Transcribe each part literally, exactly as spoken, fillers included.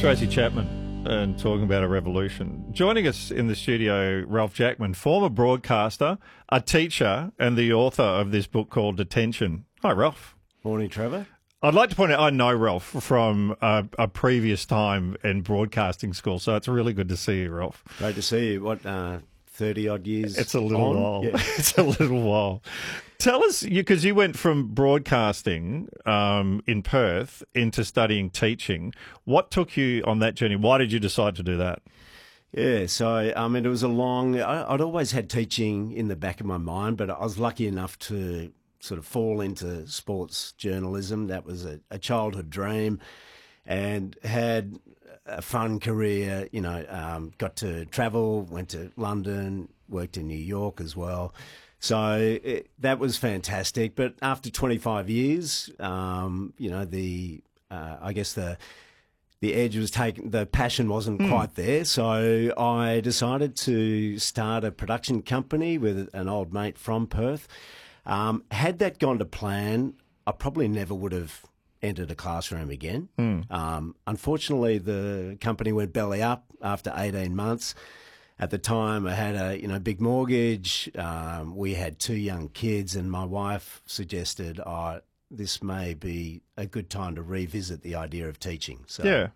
Tracy Chapman and talking about a revolution. Joining us in the studio, Ralph Jackman, former broadcaster, a teacher, and the author of this book called Detention. Hi, Ralph. Morning, Trevor. I'd like to point out I know Ralph from a, a previous time in broadcasting school, so it's really good to see you, Ralph. Great to see you. What, uh, thirty-odd years It's a little on? while. Yeah. It's a little while. Tell us, because you, you went from broadcasting um, in Perth into studying teaching. What took you on that journey? Why did you decide to do that? Yeah, so, I mean, it was a long... I, I'd always had teaching in the back of my mind, but I was lucky enough to sort of fall into sports journalism. That was a, a childhood dream, and had a fun career, you know, um, got to travel, went to London, worked in New York as well. So it, that was fantastic. But after twenty-five years, um, you know, the uh, I guess the the edge was taken, the passion wasn't mm. quite there. So I decided to start a production company with an old mate from Perth. Um, had that gone to plan, I probably never would have entered a classroom again. Mm. Um, unfortunately, the company went belly up after eighteen months. At the time, I had a you know big mortgage. Um, we had two young kids, and my wife suggested, "Oh, this may be a good time to revisit the idea of teaching." So, yeah.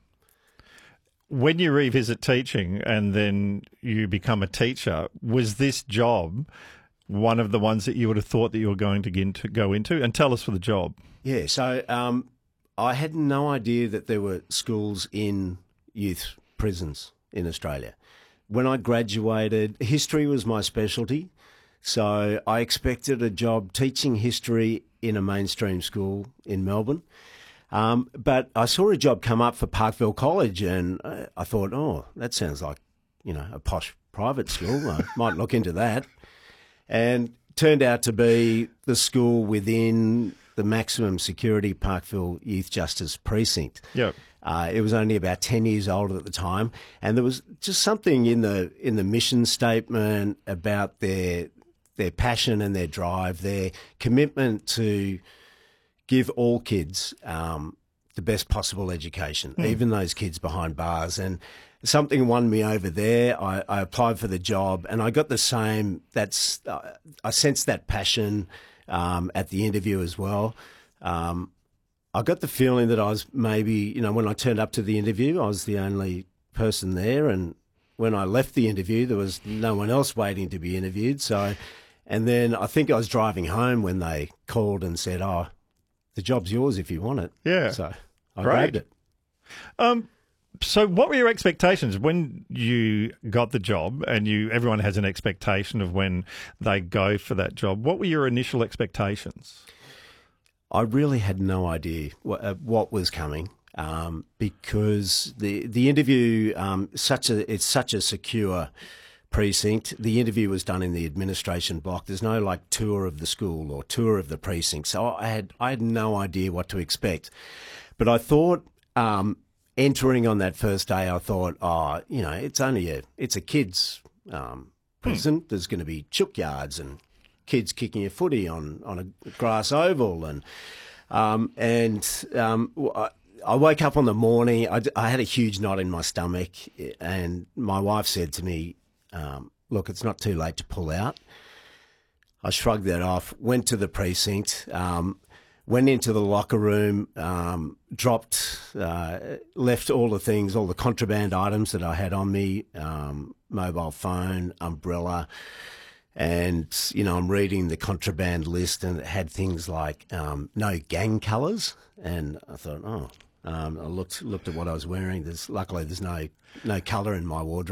When you revisit teaching and then you become a teacher, was this job one of the ones that you would have thought that you were going to, get into, go into? And tell us for the job. Yeah. So um, I had no idea that there were schools in youth prisons in Australia. When I graduated, history was my specialty, so I expected a job teaching history in a mainstream school in Melbourne. Um, but I saw a job come up for Parkville College, and uh, I thought, oh, that sounds like, you know, a posh private school. I might look into that. And turned out to be the school within the maximum security Parkville Youth Justice Precinct. Yep. Uh, it was only about ten years old at the time, and there was just something in the in the mission statement about their their passion and their drive, their commitment to give all kids um, the best possible education, mm. even those kids behind bars. And something won me over there. I, I applied for the job, and I got the same. That's uh, I sensed that passion um, at the interview as well. Um, I got the feeling that I was maybe, you know, when I turned up to the interview, I was the only person there. And when I left the interview, there was no one else waiting to be interviewed. So, and then I think I was driving home when they called and said, oh, the job's yours if you want it. Yeah. So I Great. grabbed it. Um, so what were your expectations when you got the job? And you, everyone has an expectation of when they go for that job. What were your initial expectations? I really had no idea what, uh, what was coming um, because the the interview um, such a it's such a secure precinct. The interview was done in the administration block. There's no like tour of the school or tour of the precinct, so I had I had no idea what to expect. But I thought um, entering on that first day, I thought, oh, you know, it's only a it's a kids um, prison. Hmm. There's going to be chook yards and kids kicking a footy on, on a grass oval. And um, and um, I, I woke up on the morning, I, I had a huge knot in my stomach, and my wife said to me, um, look, it's not too late to pull out. I shrugged that off, went to the precinct, um, went into the locker room, um, dropped, uh, left all the things, all the contraband items that I had on me, um, mobile phone, umbrella. And, you know, I'm reading the contraband list, and it had things like um, no gang colours. And I thought, oh, um, I looked looked at what I was wearing. There's luckily there's no no colour in my wardrobe.